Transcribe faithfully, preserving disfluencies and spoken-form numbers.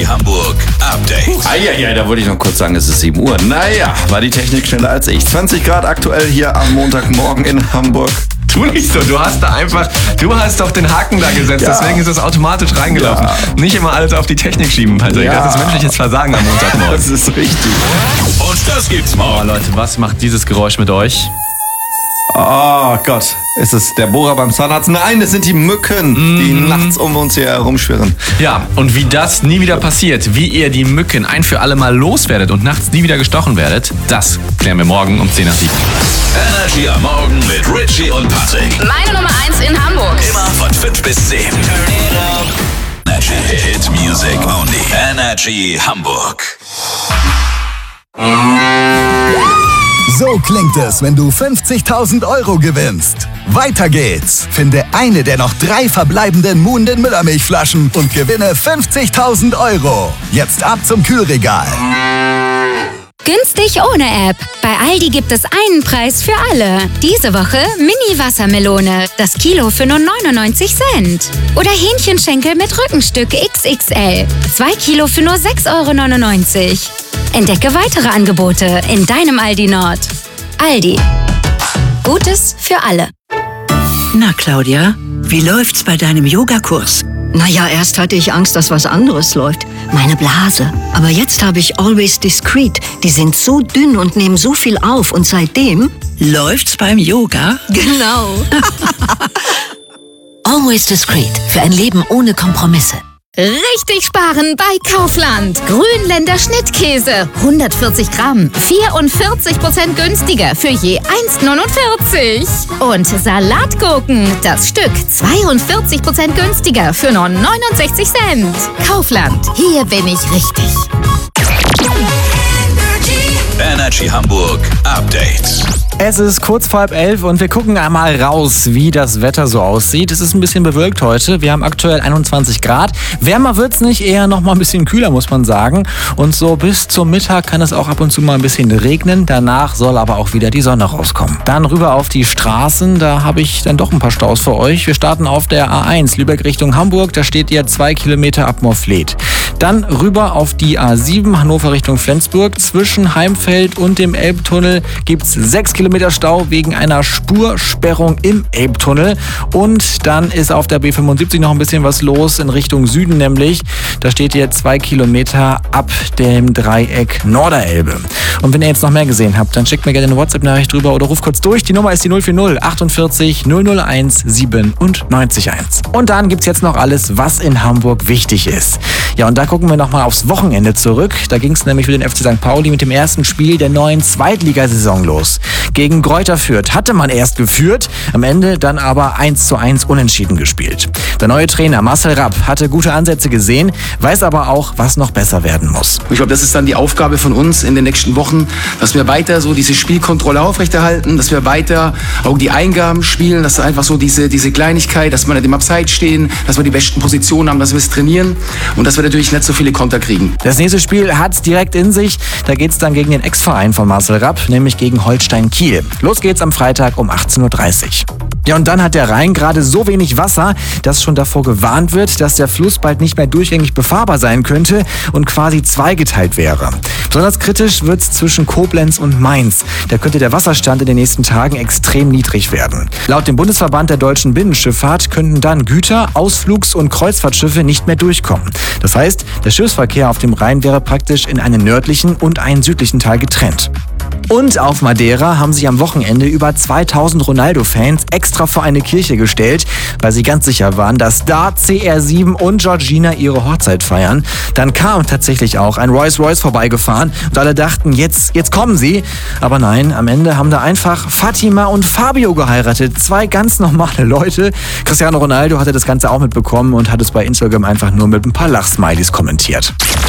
Energy Hamburg Update. Eieiei, da wollte ich noch kurz sagen, es ist sieben Uhr. Naja, war die Technik schneller als ich. zwanzig Grad aktuell hier am Montagmorgen in Hamburg. Tu nicht so, du hast da einfach, du hast doch den Haken da gesetzt, Ja. deswegen ist es automatisch reingelaufen. Ja. Nicht immer alles auf die Technik schieben, Patrick, Ja. das ist menschliches Versagen am Montagmorgen. Das ist richtig. Und das gibt's Oh morgen. Leute, was macht dieses Geräusch mit euch? Oh Gott, ist es der Bohrer beim Zahnarzt? Nein, es sind die Mücken, die nachts um uns hier herumschwirren. Ja, und wie das nie wieder passiert, wie ihr die Mücken ein für alle Mal loswerdet und nachts nie wieder gestochen werdet, das klären wir morgen um zehn nach sieben. Energy am Morgen mit Richie und Patrick. Meine Nummer eins in Hamburg. Immer von fünf bis zehn. Energy Hit Music Only. Energy Hamburg. So klingt es, wenn du fünfzigtausend Euro gewinnst. Weiter geht's. Finde eine der noch drei verbleibenden Muhnden Müllermilchflaschen und gewinne fünfzigtausend Euro. Jetzt ab zum Kühlregal. Günstig ohne App. Bei Aldi gibt es einen Preis für alle. Diese Woche Mini-Wassermelone. Das Kilo für nur neunundneunzig Cent. Oder Hähnchenschenkel mit Rückenstück X X L. Zwei Kilo für nur sechs Euro neunundneunzig. Entdecke weitere Angebote in deinem Aldi Nord. Aldi. Gutes für alle. Na, Claudia, wie läuft's bei deinem Yogakurs? Naja, erst hatte ich Angst, dass was anderes läuft. Meine Blase. Aber jetzt habe ich Always Discreet. Die sind so dünn und nehmen so viel auf. Und seitdem... Läuft's beim Yoga? Genau. Always Discreet. Für ein Leben ohne Kompromisse. Richtig sparen bei Kaufland. Grünländer Schnittkäse. hundertvierzig Gramm. vierundvierzig Prozent günstiger für je eins Komma neunundvierzig. Und Salatgurken. Das Stück zweiundvierzig Prozent günstiger für nur neunundsechzig Cent. Kaufland. Hier bin ich richtig. Energy Hamburg Update. Es ist kurz vor halb elf und wir gucken einmal raus, wie das Wetter so aussieht. Es ist ein bisschen bewölkt heute. Wir haben aktuell einundzwanzig Grad. Wärmer wird's nicht, eher noch mal ein bisschen kühler, muss man sagen. Und so bis zum Mittag kann es auch ab und zu mal ein bisschen regnen. Danach soll aber auch wieder die Sonne rauskommen. Dann rüber auf die Straßen. Da habe ich dann doch ein paar Staus für euch. Wir starten auf der A eins, Lübeck Richtung Hamburg. Da steht ihr zwei Kilometer ab Morfleet. Dann rüber auf die A sieben, Hannover Richtung Flensburg. Zwischen Heimfeld und dem Elbtunnel gibt's sechs Kilometer Stau wegen einer Spursperrung im Elbtunnel. Und dann ist auf der B fünfundsiebzig noch ein bisschen was los in Richtung Süden nämlich. Da steht ihr zwei Kilometer ab dem Dreieck Norderelbe. Und wenn ihr jetzt noch mehr gesehen habt, dann schickt mir gerne eine WhatsApp-Nachricht drüber oder ruft kurz durch. Die Nummer ist die null vier null achtundvierzig null null eins siebenundneunzig eins. Und dann gibt's jetzt noch alles, was in Hamburg wichtig ist. Ja, und da gucken wir nochmal aufs Wochenende zurück. Da ging es nämlich für den F C Sankt Pauli mit dem ersten Spiel der neuen Zweitligasaison los. Gegen Greuther Fürth hatte man erst geführt, am Ende dann aber eins zu eins unentschieden gespielt. Der neue Trainer Marcel Rapp hatte gute Ansätze gesehen, weiß aber auch, was noch besser werden muss. Ich glaube, das ist dann die Aufgabe von uns in den nächsten Wochen, dass wir weiter so diese Spielkontrolle aufrechterhalten, dass wir weiter auch die Eingaben spielen, dass einfach so diese, diese Kleinigkeit, dass wir nicht im Abseits stehen, dass wir die besten Positionen haben, dass wir es trainieren und dass wir natürlich nicht so viele Konter kriegen. Das nächste Spiel hat's direkt in sich. Da geht's dann gegen den Ex-Verein von Marcel Rapp, nämlich gegen Holstein Kiel. Los geht's am Freitag um achtzehn Uhr dreißig. Ja, und dann hat der Rhein gerade so wenig Wasser, dass schon davor gewarnt wird, dass der Fluss bald nicht mehr durchgängig befahrbar sein könnte und quasi zweigeteilt wäre. Besonders kritisch wird's zwischen Koblenz und Mainz. Da könnte der Wasserstand in den nächsten Tagen extrem niedrig werden. Laut dem Bundesverband der deutschen Binnenschifffahrt könnten dann Güter-, Ausflugs- und Kreuzfahrtschiffe nicht mehr durchkommen. Das heißt, der Schiffsverkehr auf dem Rhein wäre praktisch in einen nördlichen und einen südlichen Teil getrennt. Und auf Madeira haben sich am Wochenende über zweitausend Ronaldo-Fans extra vor eine Kirche gestellt, weil sie ganz sicher waren, dass Star C R sieben und Georgina ihre Hochzeit feiern. Dann kam tatsächlich auch ein Rolls-Royce vorbeigefahren und alle dachten, jetzt, jetzt kommen sie. Aber nein, am Ende haben da einfach Fatima und Fabio geheiratet. Zwei ganz normale Leute. Cristiano Ronaldo hatte das Ganze auch mitbekommen und hat es bei Instagram einfach nur mit ein paar Lachsmilies kommentiert.